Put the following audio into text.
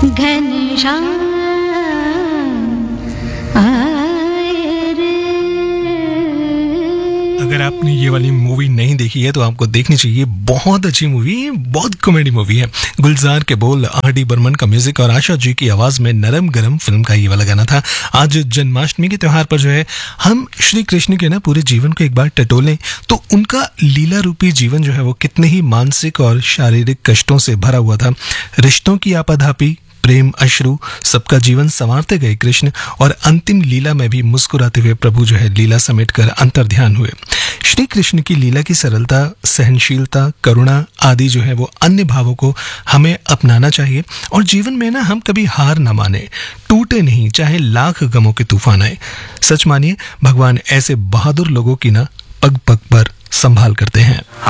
घनश्याम आए रे। अगर आपने ये वाली मूवी नहीं देखी है तो आपको देखनी चाहिए, बहुत अच्छी मूवी है, बहुत कॉमेडी मूवी है। गुलजार के बोल, आर.डी. बर्मन का म्यूजिक और आशा जी की आवाज में नरम गरम फिल्म का ये वाला गाना था। आज जन्माष्टमी के त्योहार पर जो है हम श्री कृष्ण के ना पूरे जीवन को एक बार टटोलें तो उनका लीला रूपी जीवन जो है वो कितने ही मानसिक और शारीरिक कष्टों से भरा हुआ था। रिश्तों की आपाधापी, प्रेम, अश्रु, सबका जीवन संवारते गए कृष्ण और अंतिम लीला में भी मुस्कुराते हुए प्रभु जो है लीला समेटकर अंतर्ध्यान हुए। श्री कृष्ण की लीला की सरलता, सहनशीलता, करुणा आदि जो है वो अन्य भावों को हमें अपनाना चाहिए और जीवन में ना हम कभी हार ना माने, टूटे नहीं, चाहे लाख गमों के तूफान आए। सच मानिए, भगवान ऐसे बहादुर लोगों की ना पग पग पर संभाल करते हैं।